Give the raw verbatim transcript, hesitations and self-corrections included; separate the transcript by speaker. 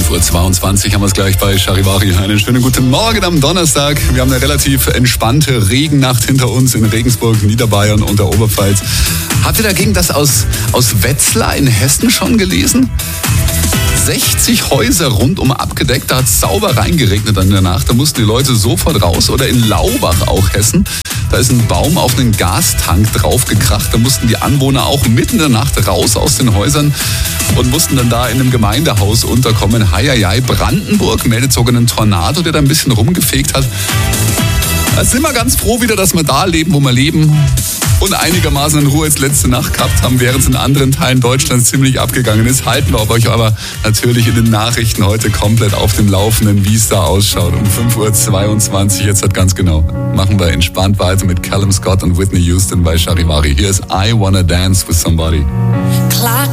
Speaker 1: fünf Uhr zweiundzwanzig haben wir es gleich bei Charivari. Einen schönen guten Morgen am Donnerstag. Wir haben eine relativ entspannte Regennacht hinter uns in Regensburg, Niederbayern und der Oberpfalz. Habt ihr dagegen das aus, aus Wetzlar in Hessen schon gelesen? sechzig Häuser rundum abgedeckt, da hat es sauber reingeregnet in der Nacht. Da mussten die Leute sofort raus. Oder in Laubach, auch Hessen. Da ist ein Baum auf einen Gastank draufgekracht. Da mussten die Anwohner auch mitten in der Nacht raus aus den Häusern und mussten dann da in einem Gemeindehaus unterkommen. Heieiei, Brandenburg meldet sogar einen Tornado, der da ein bisschen rumgefegt hat. Da sind wir ganz froh wieder, dass wir da leben, wo wir leben. Und einigermaßen in Ruhe jetzt letzte Nacht gehabt haben, während es in anderen Teilen Deutschlands ziemlich abgegangen ist. Halten wir euch aber natürlich in den Nachrichten heute komplett auf dem Laufenden, wie es da ausschaut. Um fünf Uhr zweiundzwanzig, jetzt halt ganz genau. Machen wir entspannt weiter mit Callum Scott und Whitney Houston bei Charivari. Hier ist I Wanna Dance with Somebody.
Speaker 2: Klar.